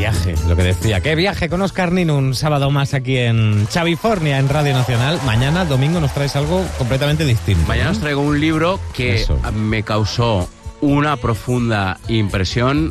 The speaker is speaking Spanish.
viaje, lo que decía. Qué viaje con Óscar Nino, un sábado más aquí en Chavifornia, en Radio Nacional. Mañana, domingo, nos traes algo completamente distinto. Mañana os traigo un libro que me causó una profunda impresión